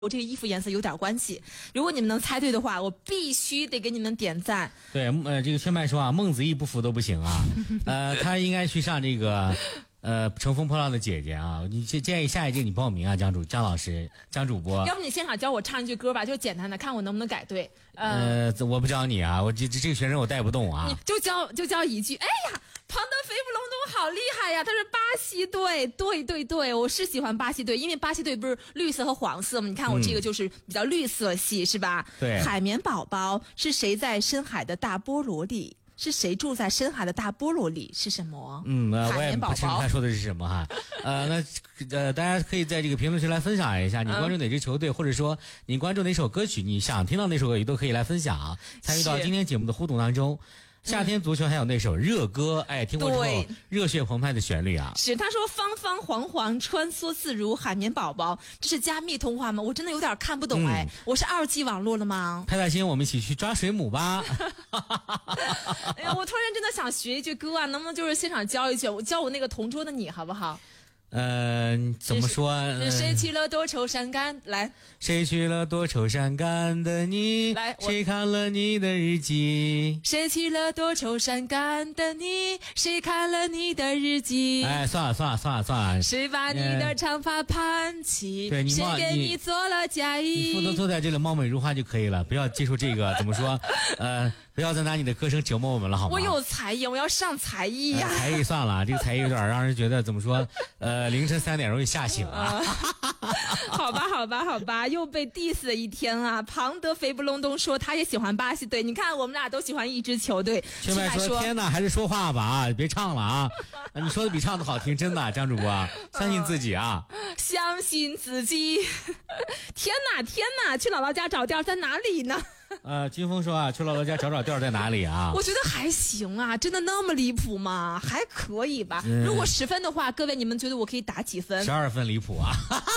我这个衣服颜色有点关系。如果你们能猜对的话，我必须得给你们点赞。 对，这个千麦说啊，孟子义不服都不行啊。他应该去上这个乘风破浪的姐姐啊。你建议下一届你报名啊，张老师，张主播。 要不你现场教我唱一句歌吧，就简单的，看我能不能改对。 我不教你啊，我这个学生我带不动啊。 你就教一句，哎呀。庞德菲布隆多好厉害呀！他是巴西队，对，我是喜欢巴西队，因为巴西队不是绿色和黄色吗？你看我这个就是比较绿色系，是吧？ 对。海绵宝宝是谁在深海的大菠萝里？是谁住在深海的大菠萝里？是什么？ 我也不清楚他说的是什么哈。大家可以在这个评论区来分享一下，你关注哪支球队，或者说你关注哪首歌曲，你想听到哪首歌曲都可以来分享，参与到今天节目的互动当中。夏天足球还有那首热歌，听过之后热血澎湃的旋律啊！ 是他说方方黄黄穿梭自如海绵宝宝，这是加密通话吗？我真的有点看不懂我是2G 网络了吗？ 派大星，我们一起去抓水母吧！ 哎呀，我突然真的想学一句歌啊，能不能就是现场教一句？我教我那个同桌的你好不好？ 怎么说？ 谁去了多愁善感？来， 谁去了多愁善感的你？ 来， 谁看了你的日记？ 谁去了多愁善感的你？谁看了你的日记？ 算了。 谁把你的长发盘起？ 对， 谁给你做了嫁衣？ 你负责坐在这里貌美如花就可以了，不要接触这个怎么说？不要再拿你的歌声折磨我们了，好吗？ 我有才艺，我要上才艺呀！ 才艺算了，这个才艺有点让人觉得怎么说？凌晨3点容易吓醒啊。 好吧，又被 diss 了一天啊！庞德菲布隆东说他也喜欢巴西队，你看我们俩都喜欢一支球队。 现在说天哪，还是说话吧啊！别唱了啊！你说的比唱的好听，真的，张主播，相信自己啊！ 相信自己。天哪，去姥姥家找调在哪里呢？ 金峰说啊，去姥姥家找调在哪里啊？ 我觉得还行啊，真的那么离谱吗？还可以吧。如果10分的话，各位你们觉得我可以打几分 ？12分离谱啊！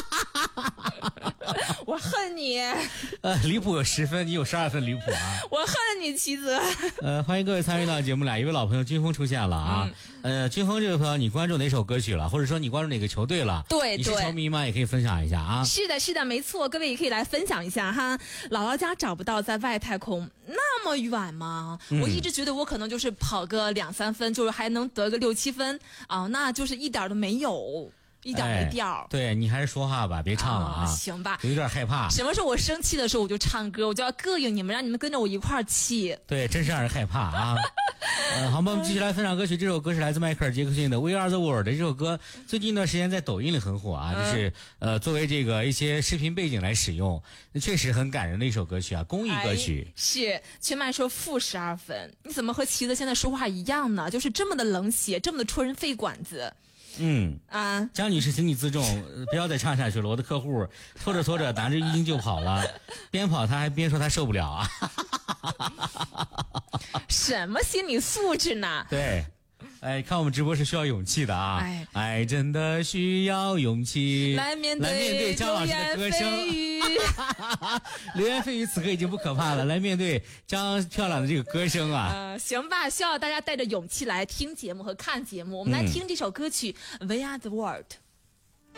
我恨你。 离谱有10分，你有12分离谱啊！ 我恨你，齐泽。 欢迎各位参与到节目来，一位老朋友军峰出现了啊。军峰这位朋友，你关注哪首歌曲了？或者说你关注哪个球队了？ 对， 你是球迷吗？也可以分享一下啊。 是的，没错，各位也可以来分享一下哈。姥姥家找不到，在外太空那么远吗？我一直觉得我可能就是跑个2-3分，就是还能得个6-7分啊，那就是一点都没有。一点没调。 对，你还是说话吧，别唱了啊。 行吧， 有点害怕。 什么时候我生气的时候我就唱歌，我就要膈应你们，让你们跟着我一块儿气。 对，真是让人害怕啊。好吧，我们继续来分享歌曲。这首歌是来自迈克尔·杰克逊的《We Are the World》。这首歌最近一段时间在抖音里很火啊，就是作为这个一些视频背景来使用，确实很感人的一首歌曲啊，公益歌曲。 是，全麦说-12分，你怎么和旗子现在说话一样呢？就是这么的冷血，这么的戳人肺管子。张女士，请你自重，不要再唱下去了。我的客户拖着拿着浴巾就跑了，边跑他还边说他受不了啊。 什么心理素质呢？ 对。看我们直播是需要勇气的啊！爱真的需要勇气来面对张老师的歌声。流言蜚语此刻已经不可怕了，来面对张漂亮的这个歌声啊！ 行吧，需要大家带着勇气来听节目和看节目。我们来听这首歌曲《We Are the World》。